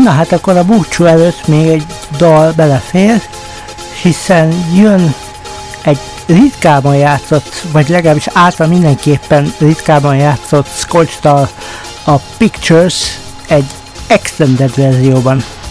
Na hát akkor a búcsú előtt még egy dal belefér, hiszen jön egy ritkában játszott, vagy legalábbis által mindenképpen ritkában játszott Scotch dal, a Pictures egy extended verzióban.